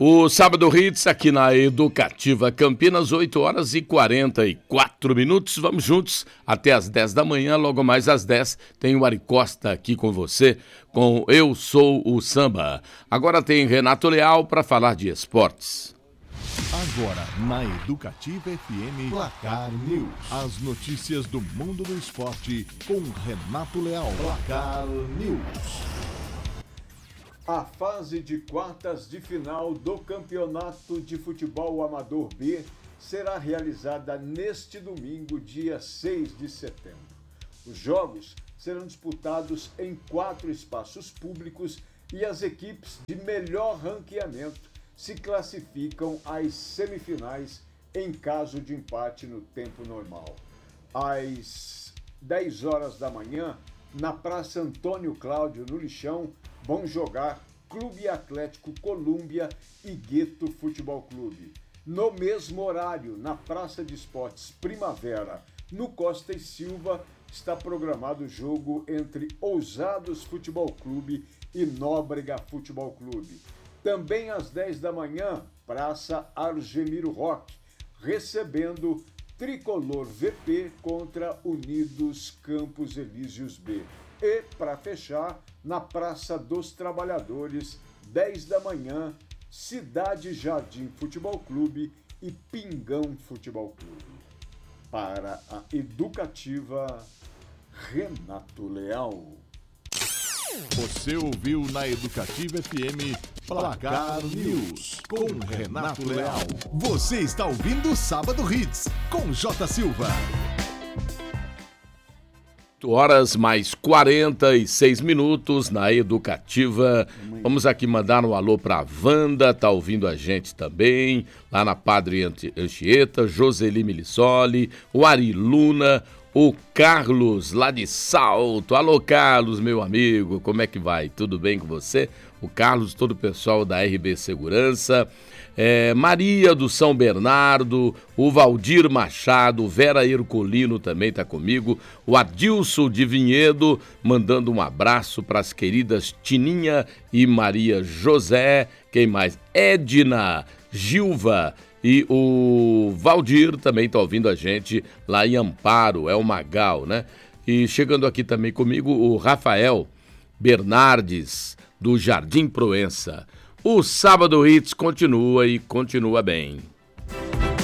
O Sábado Hits aqui na Educativa Campinas, 8h44. Vamos juntos até às 10 da manhã. Logo mais às 10 tem o Ari Costa aqui com você, com Eu Sou o Samba. Agora tem Renato Leal para falar de esportes. Agora, na Educativa FM, Placar News. As notícias do mundo do esporte com Renato Leal. Placar News. A fase de quartas de final do Campeonato de Futebol Amador B será realizada neste domingo, dia 6 de setembro. Os jogos serão disputados em 4 espaços públicos e as equipes de melhor ranqueamento se classificam às semifinais em caso de empate no tempo normal. Às 10 horas da manhã, na Praça Antônio Cláudio, no Lixão, vão jogar Clube Atlético Colômbia e Gueto Futebol Clube. No mesmo horário, na Praça de Esportes Primavera, no Costa e Silva, está programado o jogo entre Ousados Futebol Clube e Nóbrega Futebol Clube. Também às 10 da manhã, Praça Argemiro Roque, recebendo Tricolor VP contra Unidos Campos Elíseos B. E, para fechar, na Praça dos Trabalhadores, 10 da manhã, Cidade Jardim Futebol Clube e Pingão Futebol Clube. Para a Educativa, Renato Leal. Você ouviu na Educativa FM Placar News com Renato Leal. Você está ouvindo Sábado Hits com J. Silva. 8h mais 46 na Educativa. Vamos aqui mandar um alô pra Wanda, tá ouvindo a gente também, lá na Padre Anchieta, Joseli Milissoli, o Ari Luna, o Carlos lá de Salto. Alô, Carlos, meu amigo, como é que vai? Tudo bem com você? O Carlos, todo o pessoal da RB Segurança, Maria do São Bernardo, o Valdir Machado, Vera Herculino também está comigo, o Adilson de Vinhedo, mandando um abraço para as queridas Tininha e Maria José, quem mais? Edna, Gilva e o Valdir também está ouvindo a gente lá em Amparo, é o Magal, né? E chegando aqui também comigo o Rafael Bernardes, do Jardim Proença. O Sábado Hits continua e continua bem.